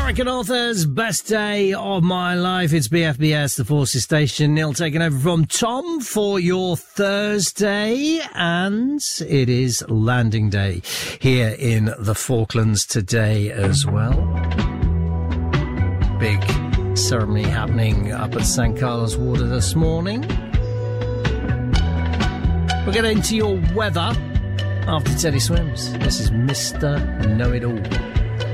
American Authors, best day of my life. It's BFBS, the Forces Station. Neil taking over from Tom for your Thursday, and it is landing day here in the Falklands today as well. Big ceremony happening up at St. Carlos Water this morning. We'll get into your weather after Teddy Swims. This is Mr. Know-It-All.